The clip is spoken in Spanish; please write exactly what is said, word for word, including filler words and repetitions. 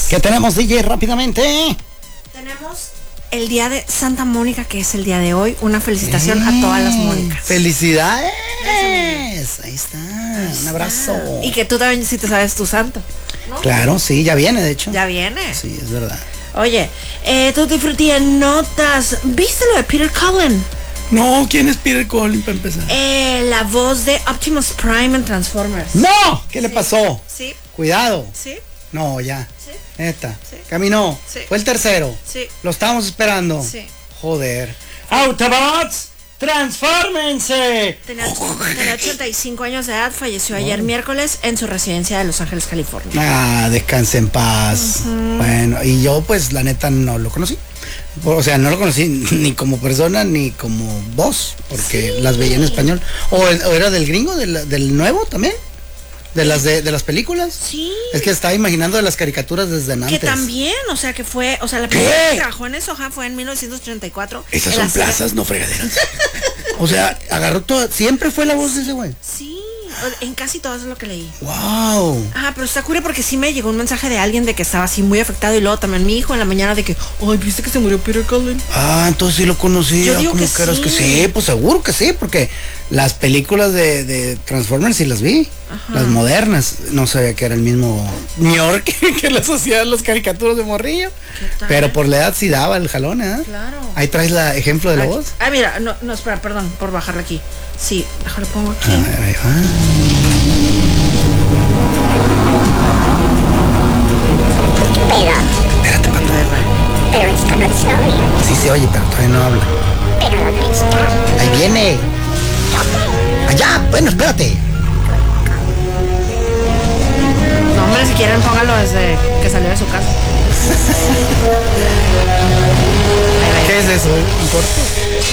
¿Qué tenemos, D J, rápidamente? Tenemos el día de Santa Mónica, que es el día de hoy. Una felicitación eh, a todas las Mónicas. ¡Felicidades! Ahí está, Ahí un abrazo. Está. Y que tú también si te sabes tu santo, ¿no? Claro, sí, ya viene, de hecho. Ya viene. Sí, es verdad. Oye, eh, Tutti Frutti en notas. ¿Viste lo de Peter Cullen? No, ¿quién es Peter Cullen para empezar? Eh, la voz de Optimus Prime en Transformers. ¡No! ¿Qué sí. le pasó? Sí. Cuidado. Sí. No, ya. Sí. Neta. Sí. Caminó. Sí. Fue el tercero. Sí. Lo estábamos esperando. Sí. Joder. ¡Autobots! ¡Transfórmense! Tenía, tenía ochenta y cinco años de edad, falleció ayer oh. miércoles en su residencia de Los Ángeles, California. Ah, descanse en paz. Uh-huh. Bueno, y yo pues la neta no lo conocí. O sea, no lo conocí ni como persona ni como voz, porque sí. las veía en español. ¿O, el, o era del gringo, del, del nuevo también? ¿De las de, de las películas? Sí. Es que estaba imaginando de las caricaturas desde antes. Que también, o sea, que fue, o sea, la primera que trabajó en eso fue en mil novecientos treinta y cuatro. Esas son plazas, serie. No fregaderas. O sea, agarró todo, siempre fue la voz de ese güey. Sí, en casi todo eso es lo que leí. Wow. Ah, pero está curioso porque sí me llegó un mensaje de alguien de que estaba así muy afectado y luego también mi hijo en la mañana de que, ay, ¿viste que se murió Peter Cullen? Ah, entonces sí lo conocía. Yo digo como que, que, sí. que sí, pues seguro que sí, porque las películas de, de Transformers sí las vi. Ajá. Las modernas. No sabía que era el mismo York que, que las hacían las caricaturas de morrillo. Pero por la edad sí daba el jalón, ¿eh? Claro. Ahí traes el ejemplo de la aquí. voz. Ah, mira, no, no, espera, perdón por bajarle aquí. Sí, déjalo pongo aquí. A ver, ahí va. Pero. Espérate, pato. Pero está no se oye. Sí se oye, pero todavía no habla. Pero ¿dónde está? Ahí viene. Allá, bueno, espérate. No, hombre, si quieren póngalo desde que salió de su casa. ¿Qué es eso? ¿Un corto?